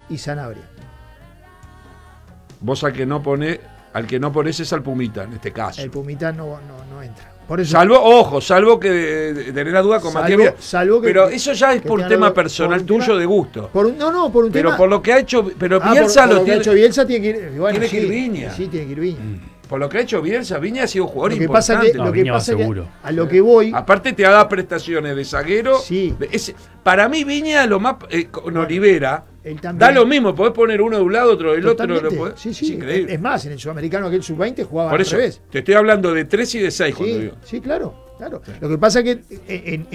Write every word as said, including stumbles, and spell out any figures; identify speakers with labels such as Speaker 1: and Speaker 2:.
Speaker 1: y Sanabria.
Speaker 2: Vos al que no pone, al que no pones es al Pumita, en este caso.
Speaker 1: El Pumita no, no, no entra. Por eso,
Speaker 2: salvo, ojo, salvo que tenés la duda con
Speaker 1: salvo,
Speaker 2: Matías Bielsa.
Speaker 1: salvo que,
Speaker 2: pero eso ya es por tema
Speaker 1: duda,
Speaker 2: personal
Speaker 1: por un
Speaker 2: tuyo
Speaker 1: tema,
Speaker 2: de gusto.
Speaker 1: Por un, no, no, por un
Speaker 2: pero
Speaker 1: tema.
Speaker 2: por lo que ha hecho. Pero
Speaker 1: ah,
Speaker 2: Bielsa
Speaker 1: por, por
Speaker 2: lo,
Speaker 1: lo que
Speaker 2: tiene.
Speaker 1: ha hecho Bielsa tiene que ir. Bueno,
Speaker 2: tiene
Speaker 1: sí,
Speaker 2: que ir Viña.
Speaker 1: Sí, tiene que ir Viña.
Speaker 2: Mm. Por lo que ha hecho Bielsa, Viña ha sido un jugador
Speaker 1: Lo que
Speaker 2: importante.
Speaker 1: pasa que,
Speaker 3: No,
Speaker 1: lo que
Speaker 3: Viña va
Speaker 1: pasa que
Speaker 3: seguro.
Speaker 1: a lo que voy.
Speaker 2: Aparte te da prestaciones de zaguero.
Speaker 1: Sí.
Speaker 2: De ese, para mí Viña lo más eh, con
Speaker 1: Bueno,
Speaker 2: Olivera.
Speaker 1: él también.
Speaker 2: Da lo mismo, podés poner uno de un lado, otro del
Speaker 1: Totalmente.
Speaker 2: otro. Lo podés,
Speaker 1: Sí, sí.
Speaker 2: es increíble.
Speaker 1: Es más, en el sudamericano aquel sub veinte jugaba
Speaker 2: Por
Speaker 1: al
Speaker 2: eso,
Speaker 1: revés.
Speaker 2: te estoy hablando de tres y de seis cuando
Speaker 1: Sí,
Speaker 2: digo.
Speaker 1: sí, claro, claro. Lo que pasa es que en,